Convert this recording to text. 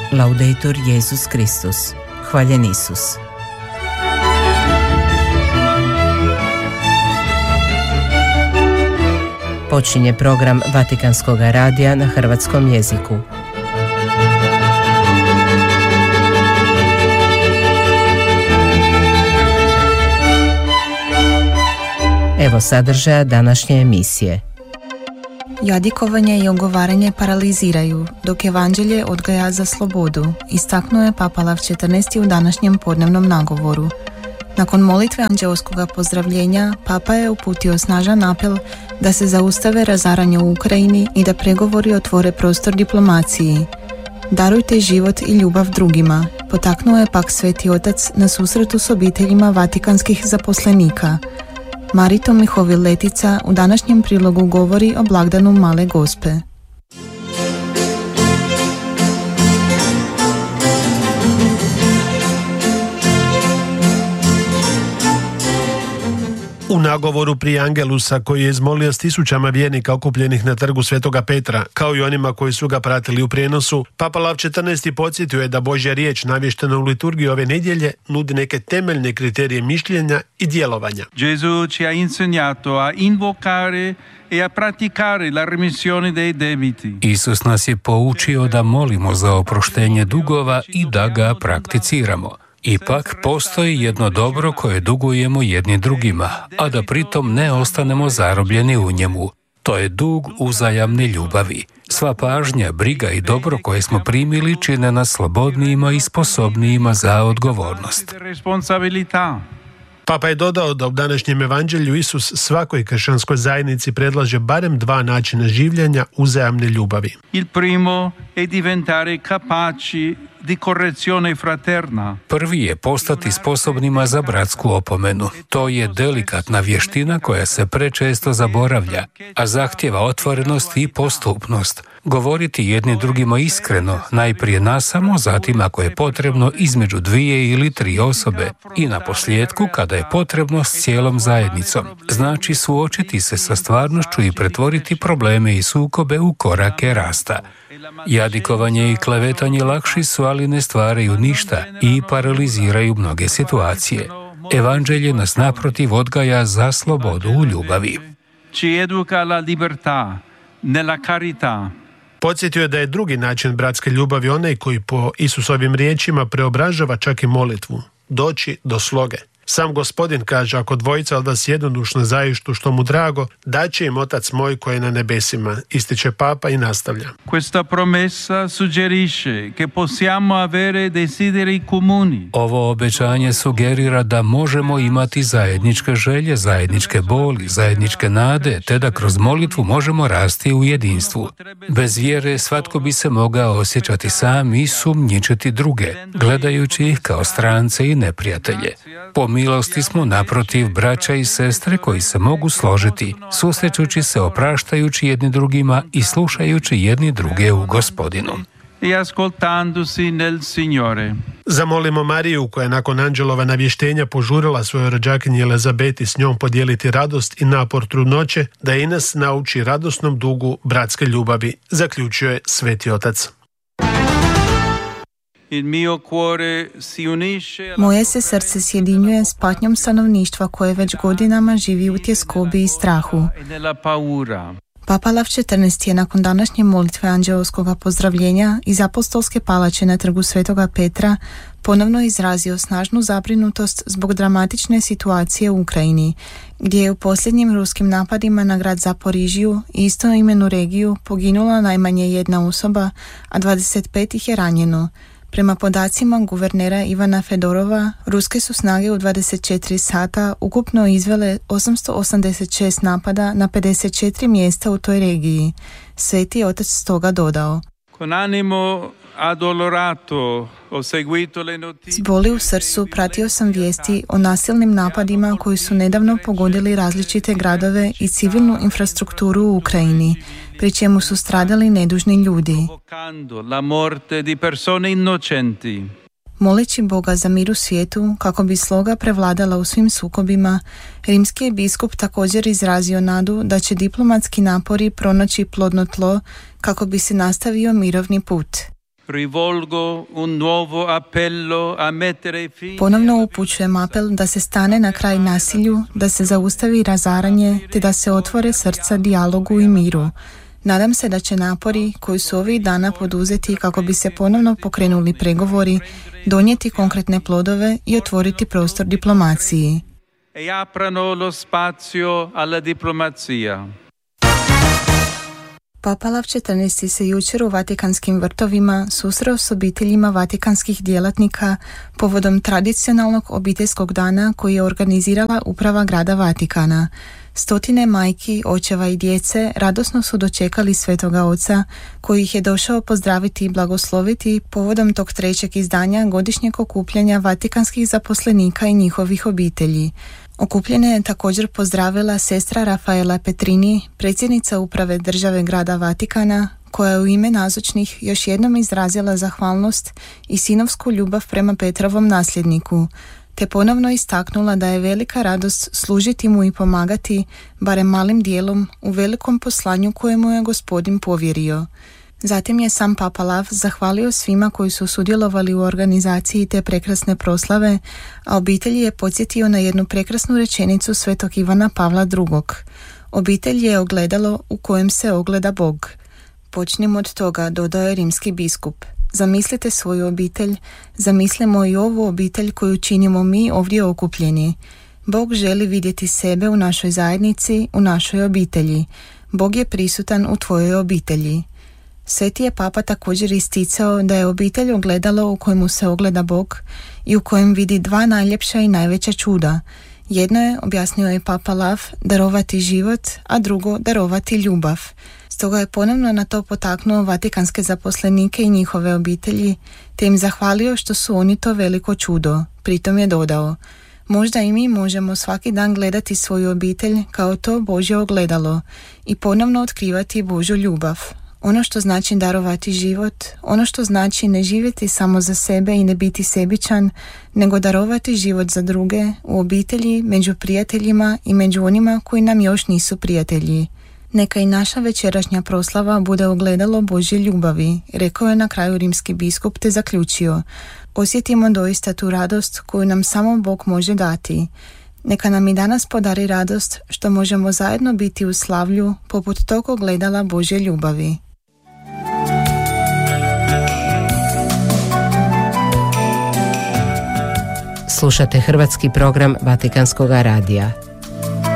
Laudetur Jesus Kristus. Hvaljen Isus. Počinje program Vatikanskog radija na hrvatskom jeziku. Evo sadržaja današnje emisije. Jadikovanje i ogovaranje paraliziraju, dok evanđelje odgaja za slobodu, istaknuo je Papa Lav XIV u današnjem podnevnom nagovoru. Nakon molitve anđeoskoga pozdravljenja, Papa je uputio snažan apel da se zaustave razaranje u Ukrajini i da pregovori otvore prostor diplomaciji. Darujte život i ljubav drugima, potaknuo je pak Sveti Otac na susretu s obiteljima vatikanskih zaposlenika. Marito Mihovil Letica u današnjem prilogu govori o blagdanu Male Gospe. U nagovoru prije Angelusa, koji je izmolio s tisućama vjernika okupljenih na trgu Svetoga Petra, kao i onima koji su ga pratili u prijenosu, Papa Lav XIV podsjetio je da Božja riječ navještena u liturgiji ove nedjelje nudi neke temeljne kriterije mišljenja i djelovanja. Gesù ci ha insegnato a invocare e a praticare la remissione dei debiti. Isus nas je poučio da molimo za oproštenje dugova i da ga prakticiramo. Ipak postoji jedno dobro koje dugujemo jedni drugima, a da pritom ne ostanemo zarobljeni u njemu. To je dug uzajamne ljubavi. Sva pažnja, briga i dobro koje smo primili čine nas slobodnijima i sposobnijima za odgovornost. Papa je dodao da u današnjem evanđelju Isus svakoj kršćanskoj zajednici predlaže barem dva načina življenja uzajamne ljubavi. Il primo è diventare capaci di correzione fraterna. Prvi je postati sposobnima za bratsku opomenu. To je delikatna vještina koja se prečesto zaboravlja, a zahtjeva otvorenost i postupnost. Govoriti jedni drugima iskreno, najprije nasamo, zatim ako je potrebno između 2 ili 3 osobe i na posljedku kada je potrebno s cijelom zajednicom. Znači suočiti se sa stvarnošću i pretvoriti probleme i sukobe u korake rasta. Jadikovanje i klevetanje lakši su, ali ne stvaraju ništa i paraliziraju mnoge situacije. Evanđelje nas naprotiv odgaja za slobodu u ljubavi. Ci educa alla libertà, nella carità. Podsjetio je da je drugi način bratske ljubavi onaj koji po Isusovim riječima preobražava čak i molitvu, doći do sloge. Sam Gospodin kaže, ako dvojica od vas jednodušno zaištu što mu drago, daće im Otac moj koji je na nebesima, ističe Papa i nastavlja. Questa promessa suggerisce che possiamo avere desideri comuni. Ovo obećanje sugerira da možemo imati zajedničke želje, zajedničke boli, zajedničke nade, te da kroz molitvu možemo rasti u jedinstvu. Bez vjere svatko bi se mogao osjećati sam i sumnjičiti druge, gledajući ih kao strance i neprijatelje. Po milosti smo naprotiv braća i sestre koji se mogu složiti, susrećući se, opraštajući jedni drugima i slušajući jedni druge u Gospodinu. I ascoltandosi nel Signore. Zamolimo Mariju, koja je nakon anđelova navještenja požurila svojoj rođakinji Elizabeti s njom podijeliti radost i napor trudnoće, da i nas nauči radosnom dugu bratske ljubavi, zaključuje Sveti Otac. Moje se srce sjedinjuje s patnjom stanovništva koje već godinama živi u tjeskobi i strahu. Papa Lav XIV je nakon današnje molitve anđeoskoga pozdravljenja iz apostolske palače na trgu Svetoga Petra ponovno izrazio snažnu zabrinutost zbog dramatične situacije u Ukrajini, gdje je u posljednjim ruskim napadima na grad Zaporižiju i istoimenu regiju poginula najmanje jedna osoba, a 25 ih je ranjeno. Prema podacima guvernera Ivana Fedorova, ruske su snage u 24 sata ukupno izvele 886 napada na 54 mjesta u toj regiji. Sveti Otac stoga dodao: S boli u srcu pratio sam vijesti o nasilnim napadima koji su nedavno pogodili različite gradove i civilnu infrastrukturu u Ukrajini, pri čemu su stradali nedužni ljudi. Moleći Boga za mir u svijetu kako bi sloga prevladala u svim sukobima, rimski je biskup također izrazio nadu da će diplomatski napori pronaći plodno tlo kako bi se nastavio mirovni put. Ponovno upućujem apel da se stane na kraj nasilju, da se zaustavi razaranje, te da se otvore srca dijalogu i miru. Nadam se da će napori koji su ovih dana poduzeti kako bi se ponovno pokrenuli pregovori, donijeti konkretne plodove i otvoriti prostor diplomaciji. E aprano lo spazio alla diplomazia. Papa Lav XIV se jučer u Vatikanskim vrtovima susreo s obiteljima vatikanskih djelatnika povodom tradicionalnog obiteljskog dana koji je organizirala uprava grada Vatikana. Stotine majki, očeva i djece radosno su dočekali Svetoga Oca koji ih je došao pozdraviti i blagosloviti povodom tog trećeg izdanja godišnjeg okupljanja vatikanskih zaposlenika i njihovih obitelji. Okupljene je također pozdravila sestra Rafaela Petrini, predsjednica uprave države grada Vatikana, koja je u ime nazočnih još jednom izrazila zahvalnost i sinovsku ljubav prema Petrovom nasljedniku, te ponovno istaknula da je velika radost služiti mu i pomagati, barem malim dijelom, u velikom poslanju kojemu je Gospodin povjerio. Zatim je sam Papa Lav zahvalio svima koji su sudjelovali u organizaciji te prekrasne proslave, a obitelji je podsjetio na jednu prekrasnu rečenicu svetog Ivana Pavla II. Obitelj je ogledalo u kojem se ogleda Bog. Počnimo od toga, dodao je rimski biskup. Zamislite svoju obitelj, zamislimo i ovu obitelj koju činimo mi ovdje okupljeni. Bog želi vidjeti sebe u našoj zajednici, u našoj obitelji. Bog je prisutan u tvojoj obitelji. Sveti je Papa također isticao da je obitelj ogledalo u kojemu se ogleda Bog i u kojem vidi dva najljepša i najveća čuda. Jedno je, objasnio je Papa Lav, darovati život, a drugo darovati ljubav. Stoga je ponovno na to potaknuo vatikanske zaposlenike i njihove obitelji, te im zahvalio što su oni to veliko čudo. Pritom je dodao: možda i mi možemo svaki dan gledati svoju obitelj kao to Božje ogledalo i ponovno otkrivati Božju ljubav. Ono što znači darovati život, ono što znači ne živjeti samo za sebe i ne biti sebičan, nego darovati život za druge, u obitelji, među prijateljima i među onima koji nam još nisu prijatelji. Neka i naša večerašnja proslava bude ogledalo Božje ljubavi, rekao je na kraju rimski biskup te zaključio: osjetimo doista tu radost koju nam samo Bog može dati. Neka nam i danas podari radost što možemo zajedno biti u slavlju poput tog ogledala Božje ljubavi. Slušate hrvatski program Vatikanskoga radija.